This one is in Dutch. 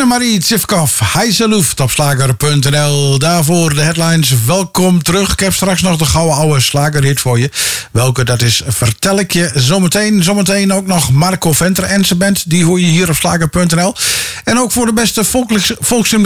Annemarie Tsivkov, Heiseluft op slager.nl. Daarvoor de headlines. Welkom terug. Ik heb straks nog de gouden oude slagerhit voor je. Welke dat is, vertel ik je zometeen. Zometeen ook nog Marco Venter en zijn band. Die hoor je hier op slager.nl. En ook voor de beste volkslied